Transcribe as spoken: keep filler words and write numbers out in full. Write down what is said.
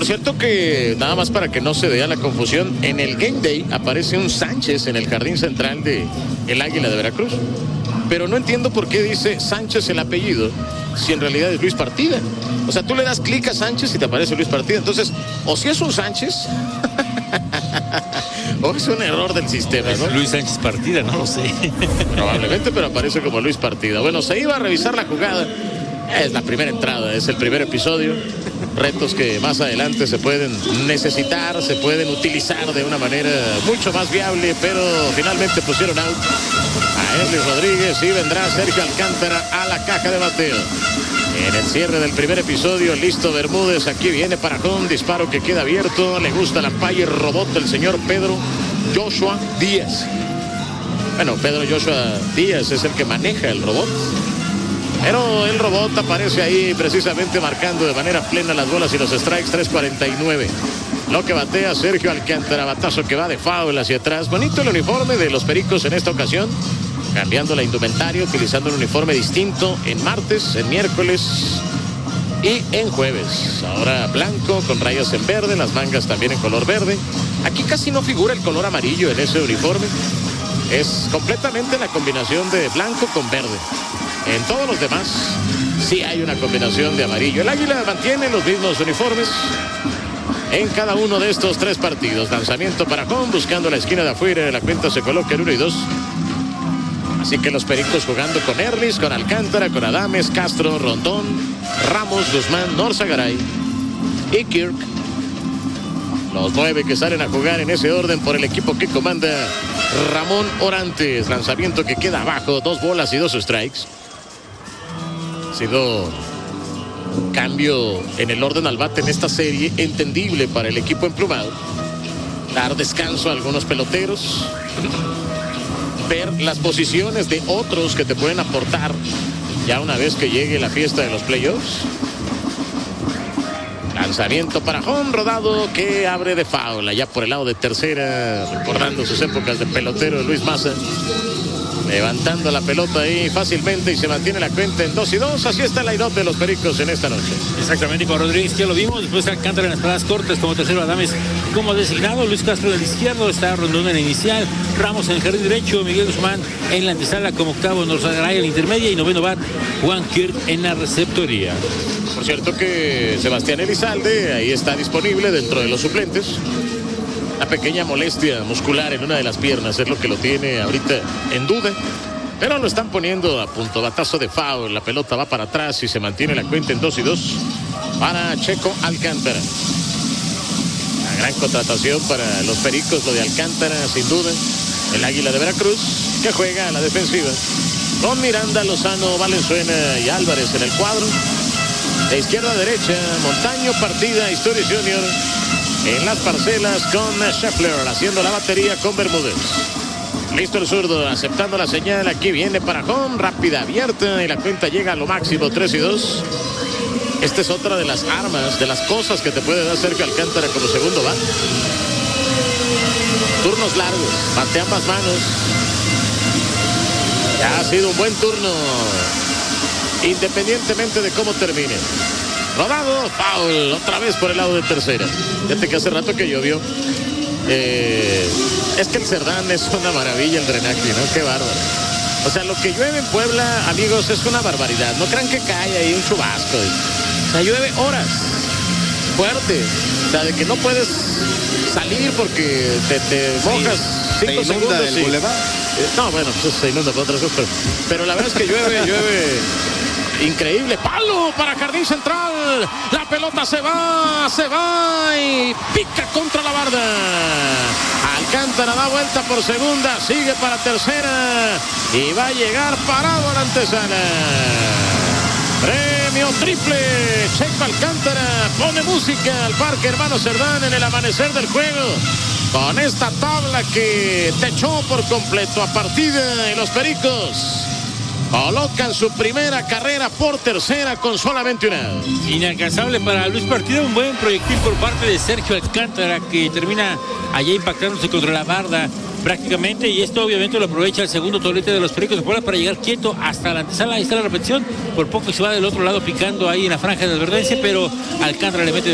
cierto que, nada más para que no se vea la confusión, en el Game Day aparece un Sánchez en el jardín central de el Águila de Veracruz. Pero no entiendo por qué dice Sánchez el apellido, si en realidad es Luis Partida. O sea, tú le das clic a Sánchez y te aparece Luis Partida. Entonces, o si es un Sánchez, o es un error del sistema, ¿no? Luis Sánchez Partida, no lo sé. Probablemente, pero aparece como Luis Partida. Bueno, se iba a revisar la jugada. Es la primera entrada, es el primer episodio. Retos que más adelante se pueden necesitar, se pueden utilizar de una manera mucho más viable, pero finalmente pusieron out a Erlis Rodríguez y vendrá Sergio Alcántara a la caja de bateo. En el cierre del primer episodio, listo Bermúdez, aquí viene para un disparo que queda abierto, le gusta la Payer robot del señor Pedro Joshua Díaz. Bueno, Pedro Joshua Díaz es el que maneja el robot. Pero el robot aparece ahí precisamente marcando de manera plena las bolas y los strikes. Tres cuarenta y nueve. Lo que batea Sergio Alcántara, batazo que va de foul hacia atrás. Bonito el uniforme de los Pericos en esta ocasión, cambiando la indumentaria, utilizando un uniforme distinto en martes, en miércoles y en jueves. Ahora blanco con rayas en verde, las mangas también en color verde. Aquí casi no figura el color amarillo en ese uniforme. Es completamente la combinación de blanco con verde. En todos los demás sí hay una combinación de amarillo. El Águila mantiene los mismos uniformes en cada uno de estos tres partidos. Lanzamiento para home, buscando la esquina de afuera. La cuenta se coloca en uno y dos. Así que los Pericos jugando con Erlis, con Alcántara, con Adames, Castro, Rondón, Ramos, Guzmán, Norzagaray y Kirk. Los nueve que salen a jugar en ese orden por el equipo que comanda Ramón Orantes. Lanzamiento que queda abajo, dos bolas y dos strikes. Ha sido un cambio en el orden al bate en esta serie, entendible para el equipo emplumado. Dar descanso a algunos peloteros, ver las posiciones de otros que te pueden aportar ya una vez que llegue la fiesta de los playoffs. Lanzamiento para home, rodado que abre de foul allá por el lado de tercera, recordando sus épocas de pelotero Luis Maza. Levantando la pelota ahí fácilmente y se mantiene la cuenta en dos y dos. Así está el line-up de los Pericos en esta noche. Exactamente, con Rodríguez ya lo vimos. Después Alcántara en las paradas cortas como tercero, Adames como designado, Luis Castro en el izquierdo, está Rondón en la inicial, Ramos en el jardín derecho, Miguel Guzmán en la antesala como octavo, Norzagaray en la intermedia y noveno bat Juan Kirk en la receptoría. Por cierto que Sebastián Elizalde ahí está disponible dentro de los suplentes. Una pequeña molestia muscular en una de las piernas es lo que lo tiene ahorita en duda, pero lo están poniendo a punto. Batazo de foul, la pelota va para atrás y se mantiene la cuenta en dos y dos para Checo Alcántara. Una gran contratación para los Pericos, lo de Alcántara, sin duda. El Águila de Veracruz, que juega a la defensiva con Miranda, Lozano, Valenzuela y Álvarez en el cuadro. De izquierda a derecha, Montaño, Partida, Story Junior en las parcelas con Scheffler, haciendo la batería con Bermúdez. Listo el zurdo, aceptando la señal. Aquí viene para home, rápida, abierta, y la cuenta llega a lo máximo, tres y dos. Esta es otra de las armas, de las cosas que te puede dar Sergio Alcántara como segundo bat. Turnos largos, bate ambas manos. Ya ha sido un buen turno, independientemente de cómo termine. Rodado, foul, otra vez por el lado de tercera. Fíjate que hace rato que llovió. Eh, es que el Cerdán es una maravilla, el drenaje, ¿no? Qué bárbaro. O sea, lo que llueve en Puebla, amigos, es una barbaridad. No crean que cae ahí un chubasco. O sea, llueve horas. Fuerte. O sea, de que no puedes salir porque te, te mojas sí, cinco se segundos. el y, bulevar. Eh, no, bueno, pues se inunda por otras cosas. Pero, pero la verdad es que llueve, llueve. Increíble, palo para Jardín Central, la pelota se va, se va y pica contra la barda. Alcántara da vuelta por segunda, sigue para tercera y va a llegar parado a la antesala. Premio triple, Checo Alcántara pone música al Parque Hermano Cerdán en el amanecer del juego. Con esta tabla que techó por completo a partida de los Pericos. Colocan su primera carrera por tercera con solamente una. Inalcanzable para Luis Partida, un buen proyectil por parte de Sergio Alcántara que termina allá impactándose contra la barda prácticamente, y esto obviamente lo aprovecha el segundo tolete de los Pericos de Puebla para llegar quieto hasta la antesala. Ahí está la repetición, por poco se va del otro lado picando ahí en la franja de advertencia, pero Alcántara le mete